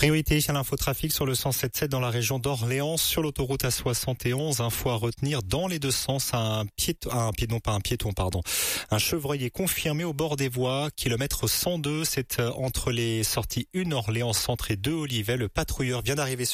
Priorité à l'infotrafic sur le 177 dans la région d'Orléans, sur l'autoroute A71. Info à retenir dans les deux sens. Un chevreuil est confirmé au bord des voies. Kilomètre 102, c'est entre les sorties 1 Orléans Centre et 2 Olivet. Le patrouilleur vient d'arriver sur